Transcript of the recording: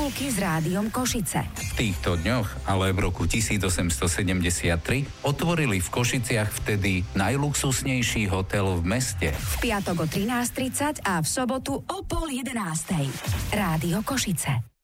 Titulky s Rádiom Košice. V týchto dňoch, ale v roku 1873, otvorili v Košiciach vtedy najluxusnejší hotel v meste. V piatok o 13:30 a v sobotu o 10:30. Rádio Košice.